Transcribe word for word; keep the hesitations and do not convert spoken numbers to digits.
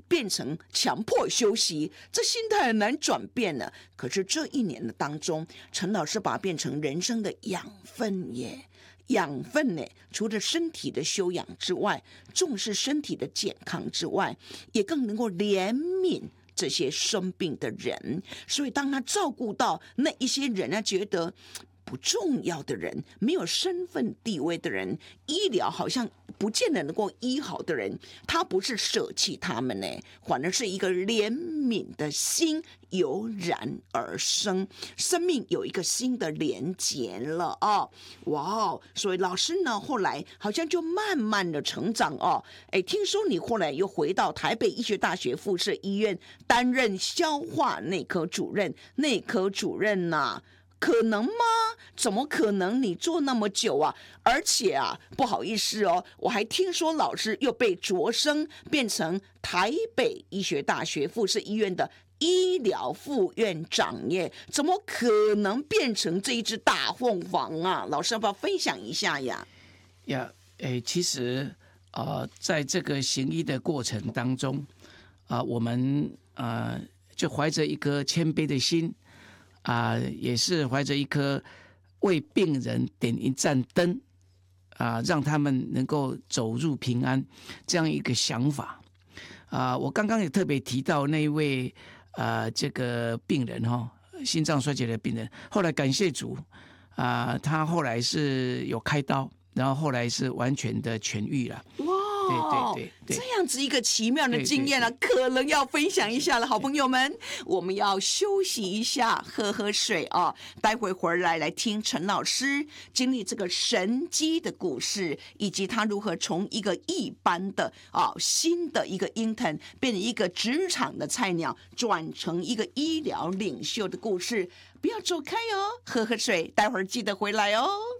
变成强迫休息，这心态很难转变呢。可是这一年的当中，陈老师把它变成人生的养分耶。养分呢，除了身体的修养之外，重视身体的健康之外，也更能够怜悯这些生病的人。所以当他照顾到那一些人啊，觉得不重要的人，没有身份地位的人，医疗好像不见得能够医好的人，他不是舍弃他们呢，反而是一个怜悯的心油然而生，生命有一个新的连结了哦。哇哦！所以老师呢，后来好像就慢慢的成长哦。哎，听说你后来又回到台北医学大学附设医院担任消化内科主任，内科主任呐、啊。可能吗？怎么可能？你做那么久啊！而且啊，不好意思哦，我还听说老师又被擢升变成台北医学大学附设医院的医疗副院长耶！怎么可能变成这一只大凤凰啊？老师要不要分享一下呀？ 呀，诶，其实呃，在这个行医的过程当中啊、呃，我们呃就怀着一颗谦卑的心。啊、呃，也是怀着一颗为病人点一盏灯啊、呃，让他们能够走入平安这样一个想法啊、呃。我刚刚也特别提到那一位呃这个病人哈、哦，心脏衰竭的病人，后来感谢主啊、呃，他后来是有开刀，然后后来是完全的痊愈了。 哇， 对对对对， 这样子一个奇妙的经验啊，对对对，可能要分享一下了，好朋友们，我们要休息一下，喝喝水啊，待会回来来听陈老师经历这个神迹的故事，以及他如何从一个一般的啊新的一个 intern 变成一个职场的菜鸟，转成一个医疗领袖的故事。不要走开哦，喝喝水，待会儿记得回来哦。